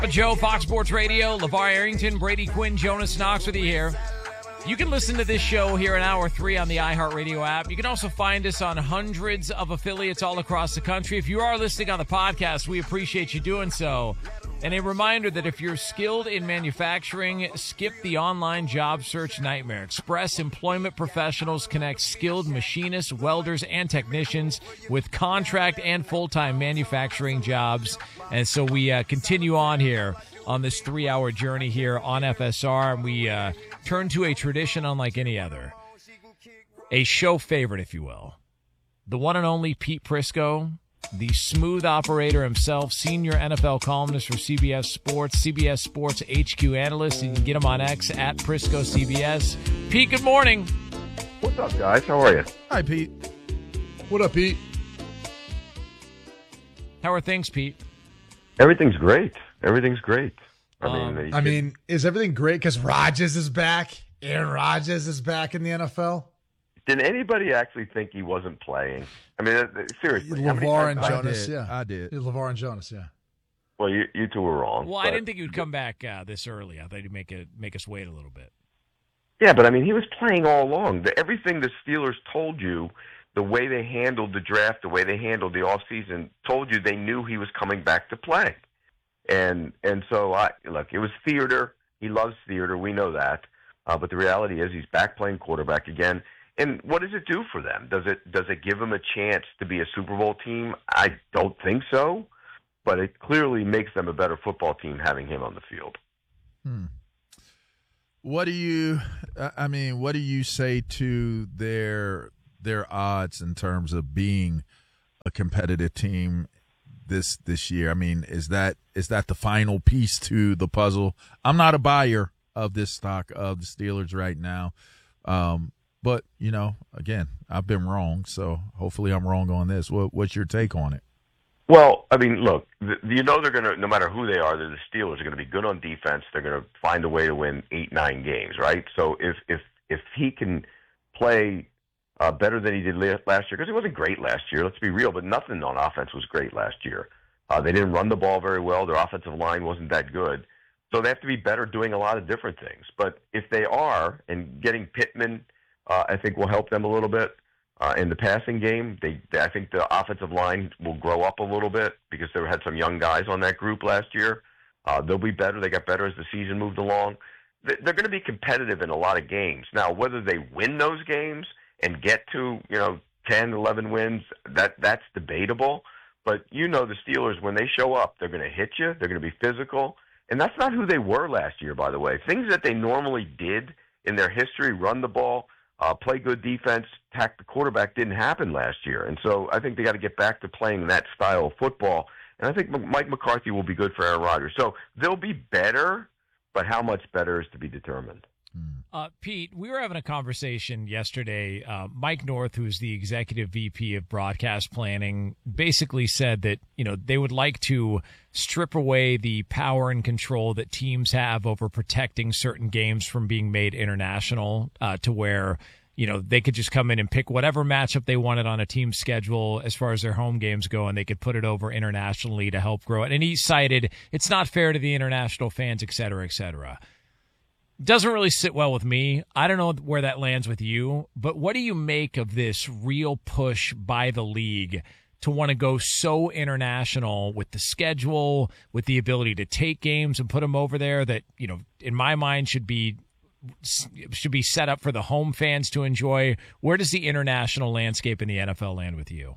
Joe, Fox Sports Radio, LeVar Arrington, Brady Quinn, Jonas Knox with you here. You can listen to this show here in Hour 3 on the iHeartRadio app. You can also find us on hundreds of affiliates all across the country. If you are listening on the podcast, we appreciate you doing so. And a reminder that if you're skilled in manufacturing, skip the online job search nightmare. Express Employment Professionals connects skilled machinists, welders, and technicians with contract and full-time manufacturing jobs. And so we continue on here on this 3-hour journey here on FSR, and we turn to a tradition unlike any other. A show favorite, if you will. The one and only Pete Prisco, the smooth operator himself, senior NFL columnist for CBS Sports, CBS Sports HQ analyst. You can get him on X at Prisco CBS. Pete, good morning. What's up, guys? How are you? Hi, Pete. What up, Pete? How are things, Pete? Everything's great. Everything's great. I mean, is everything great because Rodgers is back? Aaron Rodgers is back in the NFL? Did anybody actually think he wasn't playing? I mean, seriously. LeVar and Jonas, I did. LeVar and Jonas, yeah. Well, you two were wrong. Well, I didn't think he would come back this early. I thought he'd make us wait a little bit. Yeah, but I mean, he was playing all along. Everything the Steelers told you, the way they handled the draft, the way they handled the offseason, told you they knew he was coming back to play. And so, look, it was theater. He loves theater. We know that. But the reality is he's back playing quarterback again. And what does it do for them? Does it give them a chance to be a Super Bowl team? I don't think so. But it clearly makes them a better football team having him on the field. What do you say to their odds in terms of being a competitive team this year? I mean, is that the final piece to the puzzle? I'm not a buyer of this stock of the Steelers right now. But, again, I've been wrong, so hopefully I'm wrong on this. What's your take on it? Well, I mean, look, they're going to, no matter who they are, the Steelers are going to be good on defense. They're going to find a way to win 8-9 games, right? So if he can play better than he did last year, because he wasn't great last year, let's be real, but nothing on offense was great last year. They didn't run the ball very well. Their offensive line wasn't that good. So they have to be better doing a lot of different things. But if they are, and getting Pittman, I think will help them a little bit in the passing game. I think the offensive line will grow up a little bit because they had some young guys on that group last year. They'll be better. They got better as the season moved along. They're going to be competitive in a lot of games. Now, whether they win those games and get to 10, 11 wins, that's debatable. But the Steelers, when they show up, they're going to hit you. They're going to be physical. And that's not who they were last year, by the way. Things that they normally did in their history, run the ball, play good defense, attack the quarterback, didn't happen last year. And so I think they got to get back to playing that style of football. And I think Mike McCarthy will be good for Aaron Rodgers. So they'll be better, but how much better is to be determined. Pete, we were having a conversation yesterday. Mike North, who's the executive VP of broadcast planning, basically said that, they would like to strip away the power and control that teams have over protecting certain games from being made international, to where, they could just come in and pick whatever matchup they wanted on a team's schedule as far as their home games go, and they could put it over internationally to help grow it. And he cited it's not fair to the international fans, et cetera, et cetera. Doesn't really sit well with me. I don't know where that lands with you, but what do you make of this real push by the league to want to go so international with the schedule, with the ability to take games and put them over there that, in my mind should be set up for the home fans to enjoy? Where does the international landscape in the NFL land with you?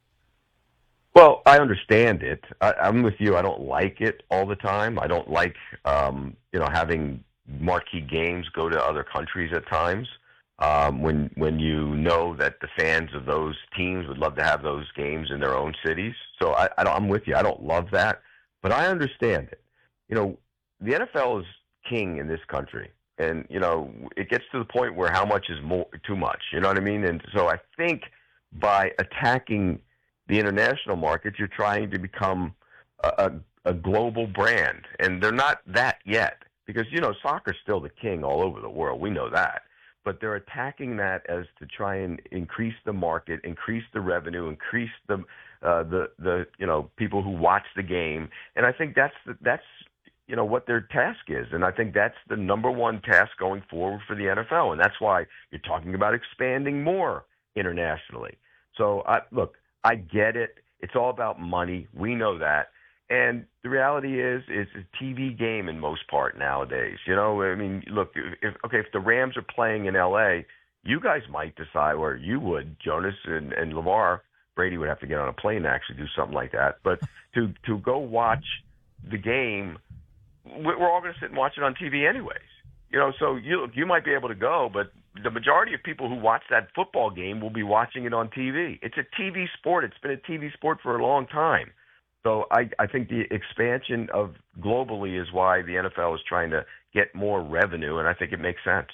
Well, I understand it. I'm with you. I don't like it all the time. I don't like, having marquee games go to other countries at times, when you know that the fans of those teams would love to have those games in their own cities. So I'm with you. I don't love that, but I understand it. The NFL is king in this country, and it gets to the point where how much is too much. You know what I mean? And so I think by attacking the international markets, you're trying to become a global brand, and they're not that yet. Because, soccer's still the king all over the world. We know that. But they're attacking that as to try and increase the market, increase the revenue, increase the people who watch the game. And I think that's what their task is. And I think that's the number one task going forward for the NFL. And that's why you're talking about expanding more internationally. So, I get it. It's all about money. We know that. And the reality is, it's a TV game in most part nowadays. I mean, look, if the Rams are playing in L.A., you guys might decide, or you would, Jonas and Lamar, Brady would have to get on a plane to actually do something like that. But to go watch the game, we're all going to sit and watch it on TV anyways. So you might be able to go, but the majority of people who watch that football game will be watching it on TV. It's a TV sport. It's been a TV sport for a long time. So I think the expansion of globally is why the NFL is trying to get more revenue, and I think it makes sense.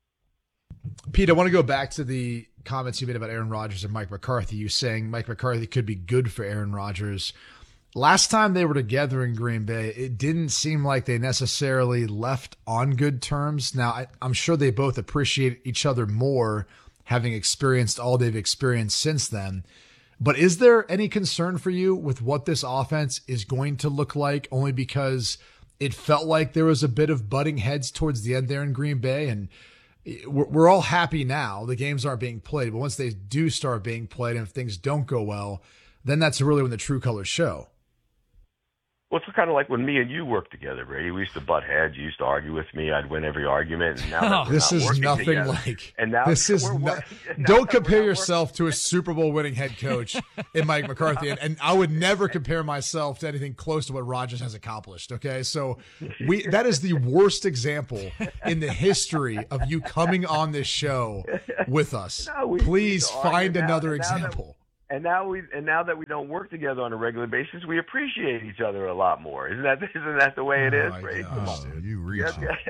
Pete, I want to go back to the comments you made about Aaron Rodgers and Mike McCarthy. You saying Mike McCarthy could be good for Aaron Rodgers. Last time they were together in Green Bay, it didn't seem like they necessarily left on good terms. Now, I'm sure they both appreciate each other more, having experienced all they've experienced since then. But is there any concern for you with what this offense is going to look like, only because it felt like there was a bit of butting heads towards the end there in Green Bay? And we're all happy now. The games aren't being played, but once they do start being played and if things don't go well, then that's really when the true colors show. Well, it's kind of like when me and you worked together, Brady. We used to butt heads. You used to argue with me. I'd win every argument. And now that we're this not is working nothing together, like. And now this is don't compare yourself to a Super Bowl winning head coach in Mike McCarthy, and I would never compare myself to anything close to what Rodgers has accomplished. Okay, so that is the worst example in the history of you coming on this show with us. Please find another example. And now that we don't work together on a regular basis, we appreciate each other a lot more. Isn't that the way it is, Brady? You reach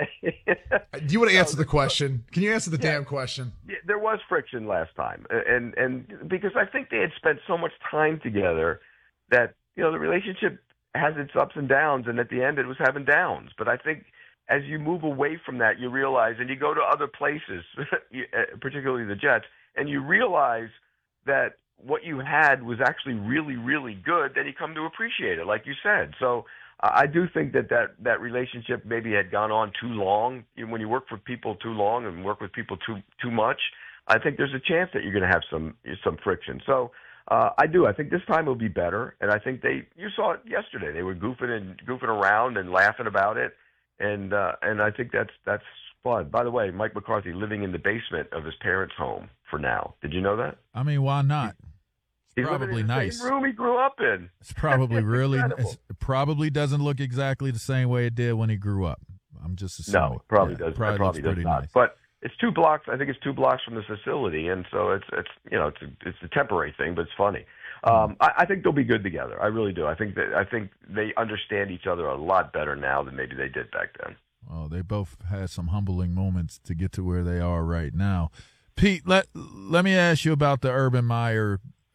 Do you want to answer the question? Can you answer the damn question? Yeah, there was friction last time, and because I think they had spent so much time together that the relationship has its ups and downs, and at the end it was having downs. But I think as you move away from that, you realize, and you go to other places, particularly the Jets, and you realize that what you had was actually really, really good, then you come to appreciate it, like you said. So I do think that relationship maybe had gone on too long. When you work for people too long and work with people too much, I think there's a chance that you're going to have some friction. So I do. I think this time will be better, and I think you saw it yesterday. They were goofing around and laughing about it, and I think that's fun. By the way, Mike McCarthy living in the basement of his parents' home for now. Did you know that? I mean, why not? He's probably living in the nice. same room he grew up in. It's probably really. Incredible. It probably doesn't look exactly the same way it did when he grew up. I'm just assuming. No, it probably does. Probably does not. nice. But it's 2 blocks. I think it's 2 blocks from the facility, and so it's a temporary thing, but it's funny. I think they'll be good together. I really do. I think they understand each other a lot better now than maybe they did back then. Well, they both had some humbling moments to get to where they are right now. Pete, let me ask you about the Urban Meyer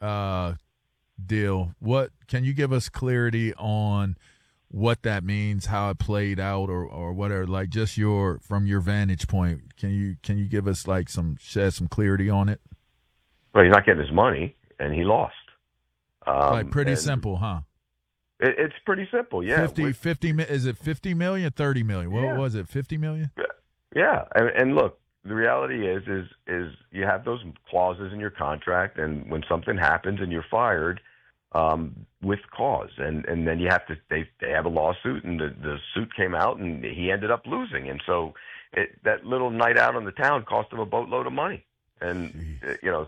deal. What can you give us clarity on what that means, how it played out, or whatever? Like just from your vantage point, can you give us shed some clarity on it? Well, he's not getting his money, and he lost. Pretty simple, huh? It's pretty simple, yeah. 50 is it 50 million, 30 million? What was it, 50 million? Yeah, and look, the reality is you have those clauses in your contract, and when something happens and you're fired, with cause, and then you have to they have a lawsuit, and the suit came out, and he ended up losing, and so that little night out on the town cost him a boatload of money, and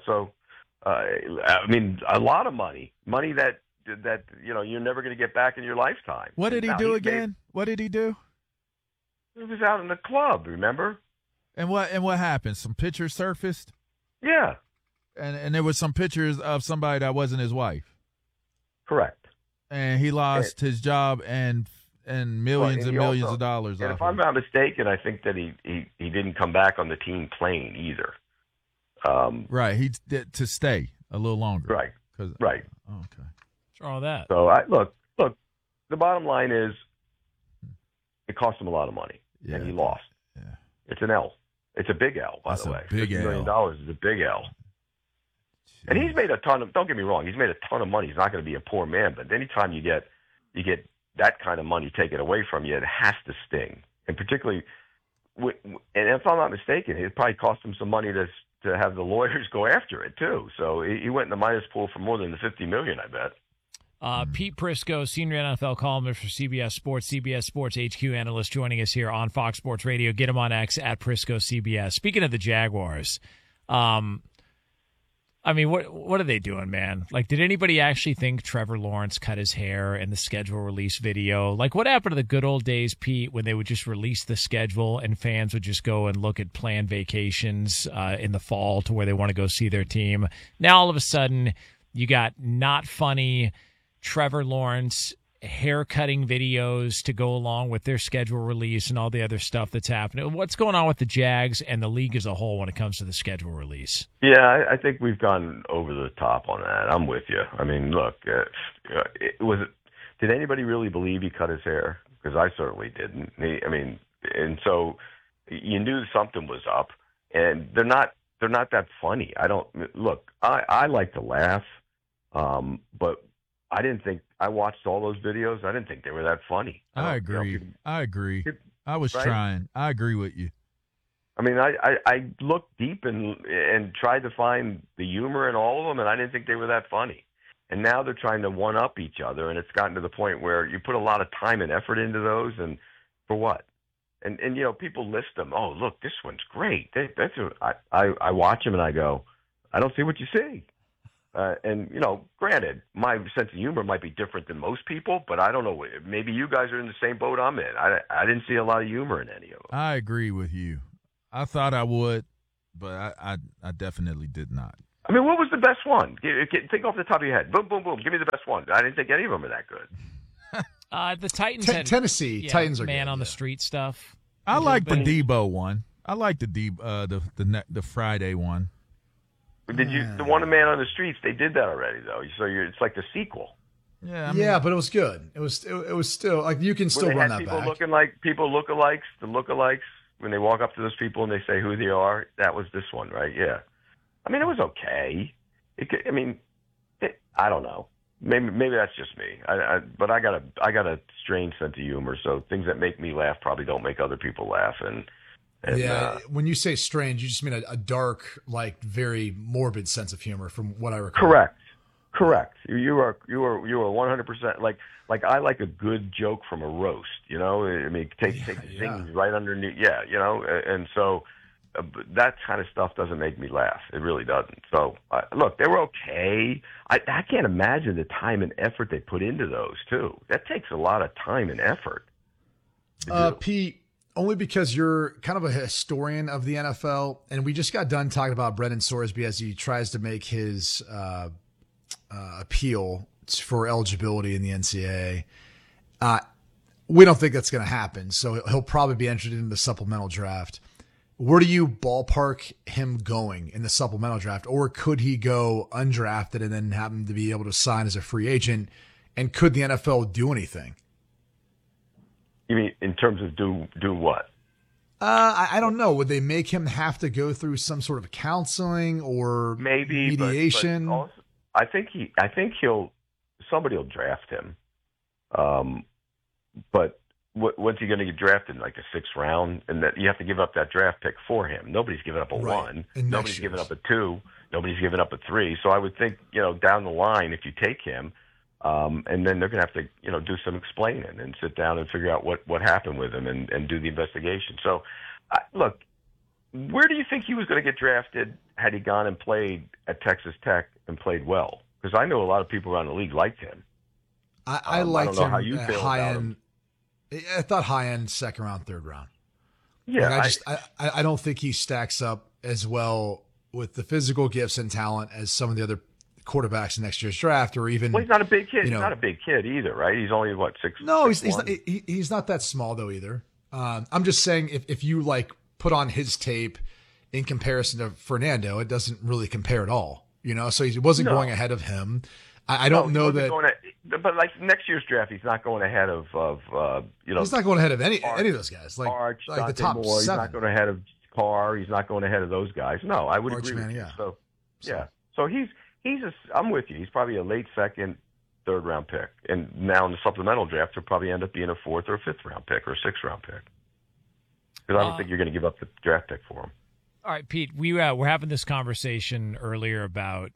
I mean a lot of money that you're never going to get back in your lifetime. What did he do again? What did he do? He was out in the club, remember? And what happened? Some pictures surfaced? Yeah. And there was some pictures of somebody that wasn't his wife. Correct. And he lost his job and millions and millions of dollars. And if I'm not mistaken, I think that he didn't come back on the team plane either. Right. He did to stay a little longer. Right. Right. Oh, okay. What's all that? So look. The bottom line is, it cost him a lot of money, and he lost. Yeah. It's an L. It's a big L, by the way. Big $50 million L. is a big L. Jeez. And he's made a ton of. Don't get me wrong. He's made a ton of money. He's not going to be a poor man. But anytime you get that kind of money taken away from you, it has to sting. And particularly, and if I'm not mistaken, it probably cost him some money to have the lawyers go after it too. So he went in the minus pool for more than the $50 million, I bet. Pete Prisco, senior NFL columnist for CBS Sports HQ analyst, joining us here on Fox Sports Radio. Get him on X at Prisco CBS. Speaking of the Jaguars, I mean, what are they doing, man? Like, did anybody actually think Trevor Lawrence cut his hair in the schedule release video? Like, what happened to the good old days, Pete, when they would just release the schedule and fans would just go and look at planned vacations in the fall to where they want to go see their team? Now, all of a sudden, you got not funny Trevor Lawrence hair-cutting videos to go along with their schedule release and all the other stuff that's happening. What's going on with the Jags and the league as a whole when it comes to the schedule release? Yeah, I think we've gone over the top on that. I'm with you. I mean, look, did anybody really believe he cut his hair? Because I certainly didn't. And so you knew something was up, and they're not that funny. I like to laugh, but I didn't think I watched all those videos. I didn't think they were that funny. I agree. I was right? trying. I agree with you. I mean, I looked deep and tried to find the humor in all of them, and I didn't think they were that funny. And now they're trying to one-up each other, and it's gotten to the point where you put a lot of time and effort into those, and for what? And people list them. Oh, look, this one's great. I watch them, and I go, I don't see what you see. And granted, my sense of humor might be different than most people, but I don't know. Maybe you guys are in the same boat I'm in. I didn't see a lot of humor in any of them. I agree with you. I thought I would, but I definitely did not. I mean, what was the best one? Think off the top of your head. Boom, boom, boom. Give me the best one. I didn't think any of them were that good. The Titans Tennessee Titans are man good, on the street stuff. I like the Debo one. I like the Friday one. The one man on the streets? They did that already, though. So it's like the sequel. Yeah, but it was good. It was still like you can still run that people back. Looking like people lookalikes, the lookalikes when they walk up to those people and they say who they are. That was this one, right? Yeah. I mean, it was okay. I don't know. Maybe that's just me. But I got a strange sense of humor. So things that make me laugh probably don't make other people laugh. And when you say strange, you just mean a dark, like very morbid sense of humor, from what I recall. Correct. You are 100% like I like a good joke from a roast. I mean, take things right underneath. Yeah, and so that kind of stuff doesn't make me laugh. It really doesn't. So look, they were okay. I can't imagine the time and effort they put into those too. That takes a lot of time and effort. Pete. Only because you're kind of a historian of the NFL, and we just got done talking about Brendan Sorsby as he tries to make his appeal for eligibility in the NCAA. We don't think that's going to happen, so he'll probably be entered in the supplemental draft. Where do you ballpark him going in the supplemental draft, or could he go undrafted and then happen to be able to sign as a free agent? And could the NFL do anything? You mean in terms of do what? I don't know. Would they make him have to go through some sort of counseling or maybe mediation? But also, I think somebody will draft him. But when's he going to get drafted? In like the 6th round, and that you have to give up that draft pick for him. Nobody's giving up a 1. Nobody's giving up a 2. Nobody's giving up a 3. So I would think down the line, if you take him. And then they're going to have to, do some explaining and sit down and figure out what happened with him and do the investigation. So, look, where do you think he was going to get drafted had he gone and played at Texas Tech and played well? Because I know a lot of people around the league liked him. I liked him how you feel high about end. Him. I thought high end, 2nd round, 3rd round. Yeah, I don't think he stacks up as well with the physical gifts and talent as some of the other quarterbacks in next year's draft, or even. Well, he's not a big kid. He's not a big kid either, right? He's only 6. No, he's not that small though either. I'm just saying if you put on his tape in comparison to Fernando, it doesn't really compare at all. So he wasn't going ahead of him. I don't know that. But next year's draft, he's not going ahead of He's not going ahead of any of those guys. Arch, the top 7. He's not going ahead of Carr. He's not going ahead of those guys. No, I would agree with you. Yeah. So I'm with you. He's probably a late 2nd, third round pick. And now in the supplemental draft, he'll probably end up being a fourth or a fifth round pick or a sixth round pick. Because I don't think you're going to give up the draft pick for him. All right, Pete, we were having this conversation earlier about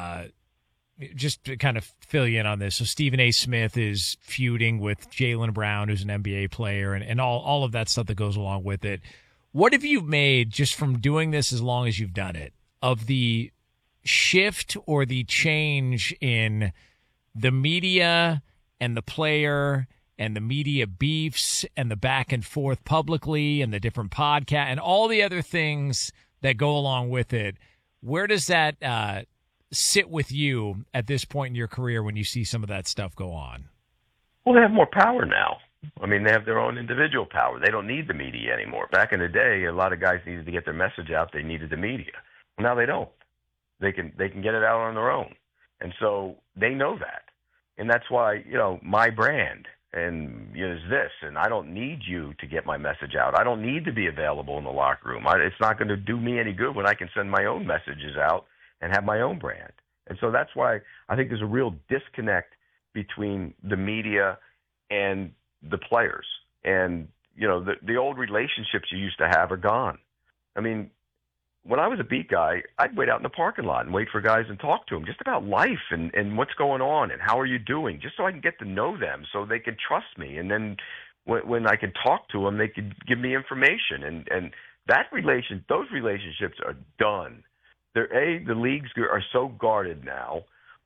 just to kind of fill you in on this. So Stephen A. Smith is feuding with Jaylen Brown, who's an NBA player, and all of that stuff that goes along with it. What have you made just from doing this as long as you've done it of the shift or the change in the media and the player and the media beefs and the back and forth publicly and the different podcasts and all the other things that go along with it? Where does that sit with you at this point in your career when you see some of that stuff go on? Well, they have more power now. I mean, they have their own individual power. They don't need the media anymore. Back in the day, a lot of guys needed to get their message out. They needed the media. Now they don't. They can get it out on their own. And so they know that. And that's why, my brand and is this, and I don't need you to get my message out. I don't need to be available in the locker room. It's not going to do me any good when I can send my own messages out and have my own brand. And so that's why I think there's a real disconnect between the media and the players. And, the old relationships you used to have are gone. I mean, when I was a beat guy, I'd wait out in the parking lot and wait for guys and talk to them just about life and what's going on and how are you doing, just so I can get to know them so they can trust me. And then when I can talk to them, they could give me information. And those relationships are done. The leagues are so guarded now.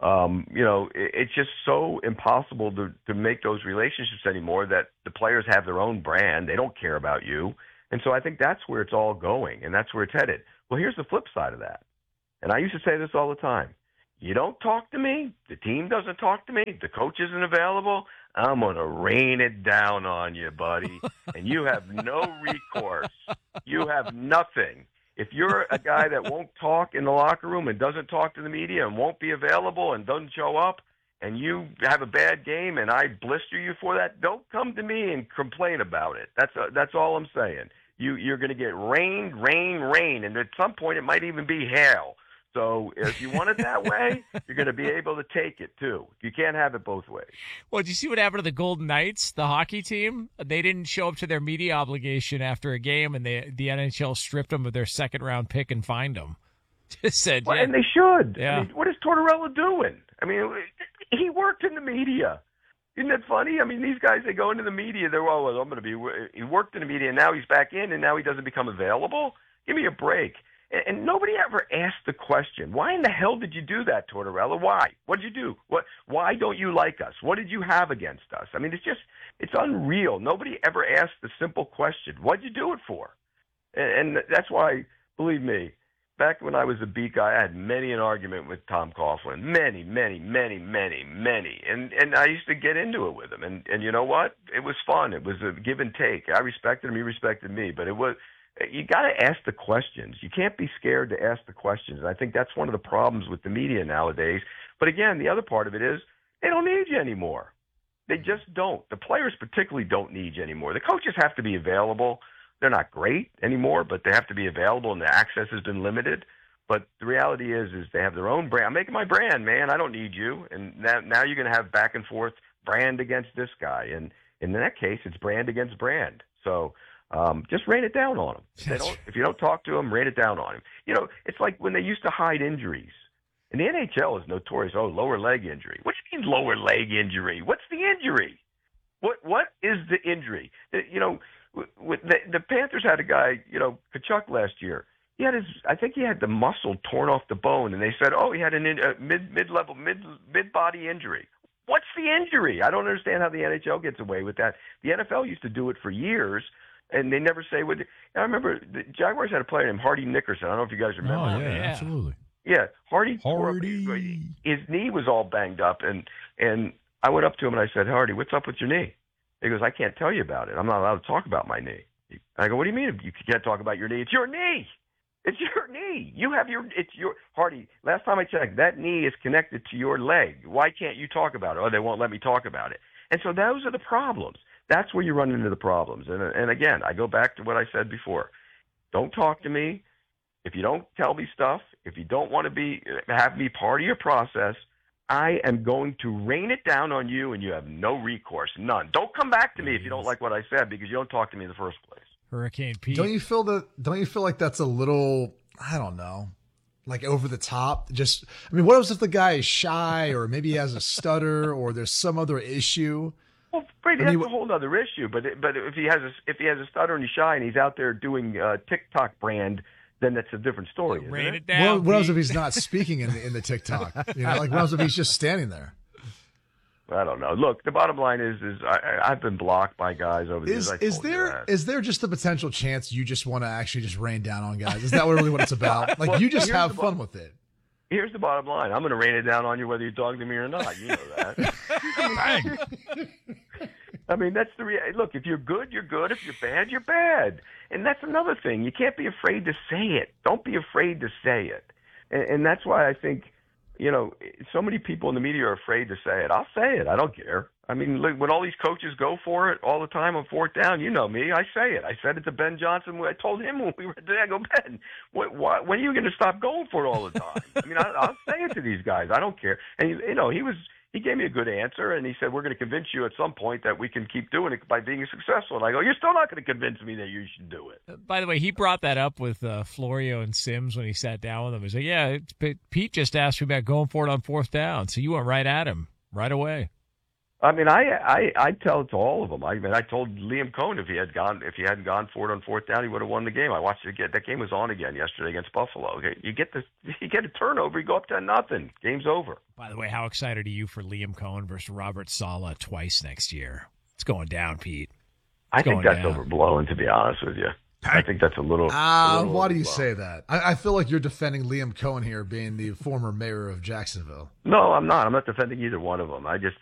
It's just so impossible to make those relationships anymore that the players have their own brand. They don't care about you. And so I think that's where it's all going, and that's where it's headed. Well, here's the flip side of that. And I used to say this all the time. You don't talk to me, the team doesn't talk to me, the coach isn't available, I'm going to rain it down on you, buddy. And you have no recourse. You have nothing. If you're a guy that won't talk in the locker room and doesn't talk to the media and won't be available and doesn't show up, and you have a bad game and I blister you for that, don't come to me and complain about it. That's all I'm saying. You're going to get rain, and at some point it might even be hail. So if you want it that way, you're going to be able to take it too. You can't have it both ways. Well, did you see what happened to the Golden Knights, the hockey team? They didn't show up to their media obligation after a game, and the NHL stripped them of their second-round pick and fined them. Just said, well, yeah. And they should. Yeah. I mean, what is Tortorella doing? I mean, he worked in the media. Isn't that funny? I mean, these guys, they go into the media. They're, he worked in the media, and now he's back in, and now he doesn't become available? Give me a break. And nobody ever asked the question, why in the hell did you do that, Tortorella? Why? What did you do? Why don't you like us? What did you have against us? I mean, it's unreal. Nobody ever asked the simple question, what'd you do it for? And that's why, believe me, back when I was a beat guy, I had many an argument with Tom Coughlin. Many. And I used to get into it with him. And you know what? It was fun. It was a give and take. I respected him. He respected me. But you got to ask the questions. You can't be scared to ask the questions. And I think that's one of the problems with the media nowadays. But again, the other part of it is they don't need you anymore. They just don't. The players particularly don't need you anymore. The coaches have to be available. They're not great anymore, but they have to be available, and the access has been limited. But the reality is they have their own brand. I'm making my brand, man. I don't need you. And now you're going to have back and forth brand against this guy. And in that case, it's brand against brand. So just rain it down on them. If you don't talk to them, rain it down on him. It's like when they used to hide injuries. And the NHL is notorious, lower leg injury. What do you mean lower leg injury? What's the injury? What is the injury? The Panthers had a guy, Tkachuk last year. I think he had the muscle torn off the bone, and they said, he had a mid-level, mid-body injury. What's the injury? I don't understand how the NHL gets away with that. The NFL used to do it for years, and they never say what. I remember the Jaguars had a player named Hardy Nickerson. I don't know if you guys remember. Oh, yeah, absolutely. Yeah, Hardy. His knee was all banged up, and I went up to him and I said, Hardy, what's up with your knee? He goes, I can't tell you about it. I'm not allowed to talk about my knee. I go, what do you mean you can't talk about your knee? It's your knee. It's your knee. Hardy, last time I checked, that knee is connected to your leg. Why can't you talk about it? They won't let me talk about it. And so those are the problems. That's where you run into the problems. And again, I go back to what I said before. Don't talk to me. If you don't tell me stuff, if you don't want to have me part of your process, I am going to rain it down on you, and you have no recourse, none. Don't come back to me if you don't like what I said, because you don't talk to me in the first place. Hurricane Pete. Don't you feel like that's a little, I don't know, like over the top? Just, I mean, what if the guy is shy, or maybe he has a stutter, or there's some other issue? Well, Brady, that's a whole other issue. But if he has a stutter and he's shy and he's out there doing TikTok brand, then that's a different story. Rain it down. What else if he's not speaking in the TikTok? Like what else if he's just standing there? I don't know. Look, the bottom line is I've been blocked by guys over the years. Is there just the potential chance you just want to actually just rain down on guys? Is that really what it's about? Like, you just have fun with it. Here's the bottom line. I'm going to rain it down on you whether you talk to me or not. You know that. I mean, that's the reality. Look, if you're good, you're good. If you're bad, you're bad. And that's another thing. You can't be afraid to say it. Don't be afraid to say it. And that's why I think, so many people in the media are afraid to say it. I'll say it. I don't care. I mean, look, when all these coaches go for it all the time on fourth down, you know me. I say it. I said it to Ben Johnson. I told him when we were there, I go, Ben, when are you going to stop going for it all the time? I mean, I'll say it to these guys. I don't care. And, he gave me a good answer, and he said, we're going to convince you at some point that we can keep doing it by being successful. And I go, you're still not going to convince me that you should do it. By the way, he brought that up with Florio and Sims when he sat down with them. He said, yeah, Pete just asked me about going for it on fourth down, so you went right at him right away. I mean, I tell it to all of them. I mean, I told Liam Cohen if he hadn't gone for it on fourth down, he would have won the game. I watched it again. That game was on again yesterday against Buffalo. You get a turnover, you go up 10-0. Game's over. By the way, how excited are you for Liam Cohen versus Robert Saleh twice next year? It's going down, Pete. I think that's overblown, to be honest with you. I think that's a little. Why do you say that? I feel like you're defending Liam Cohen here, being the former mayor of Jacksonville. No, I'm not. I'm not defending either one of them. I just